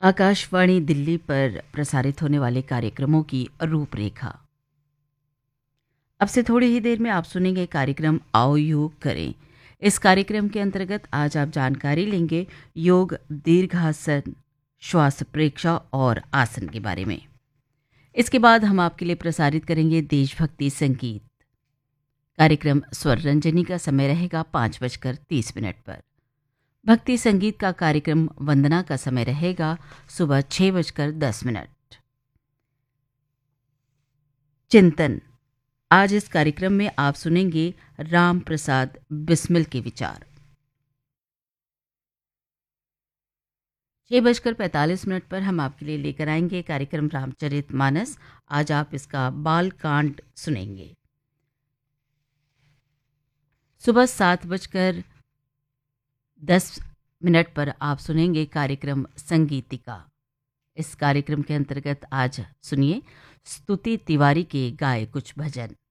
आकाशवाणी दिल्ली पर प्रसारित होने वाले कार्यक्रमों की रूपरेखा। अब से थोड़ी ही देर में आप सुनेंगे कार्यक्रम आओ योग करें। इस कार्यक्रम के अंतर्गत आज आप जानकारी लेंगे योग, दीर्घासन, श्वास प्रेक्षा और आसन के बारे में। इसके बाद हम आपके लिए प्रसारित करेंगे देशभक्ति संगीत। कार्यक्रम स्वर रंजनी का समय रहेगा 5:30 पर। भक्ति संगीत का कार्यक्रम वंदना का समय रहेगा सुबह 6:10। चिंतन, आज इस कार्यक्रम में आप सुनेंगे राम प्रसाद बिस्मिल के विचार। 6:45 पर हम आपके लिए लेकर आएंगे कार्यक्रम रामचरितमानस। आज आप इसका बाल कांड सुनेंगे। सुबह 7:10 पर आप सुनेंगे कार्यक्रम संगीतिका। इस कार्यक्रम के अंतर्गत आज सुनिए स्तुति तिवारी के गाए कुछ भजन।